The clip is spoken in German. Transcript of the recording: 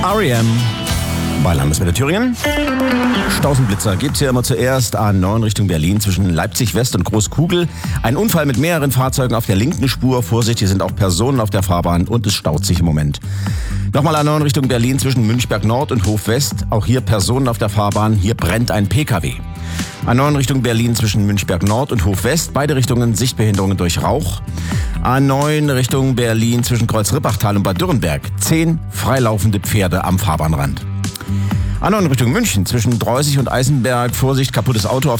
R.E.M. bei Landeswelle Thüringen. Stausenblitzer gibt's hier immer zuerst A9 Richtung Berlin zwischen Leipzig West und Großkugel. Ein Unfall mit mehreren Fahrzeugen auf der linken Spur. Vorsicht, hier sind auch Personen auf der Fahrbahn und es staut sich im Moment. Nochmal A9 Richtung Berlin zwischen Münchberg Nord und Hof West. Auch hier Personen auf der Fahrbahn. Hier brennt ein PKW. A9 Richtung Berlin zwischen Münchberg Nord und Hof West. Beide Richtungen Sichtbehinderungen durch Rauch. A9 Richtung Berlin zwischen Kreuz-Rippachtal und Bad Dürrenberg. 10 freilaufende Pferde am Fahrbahnrand. A9 Richtung München zwischen Dreusig und Eisenberg. Vorsicht, kaputtes Auto auf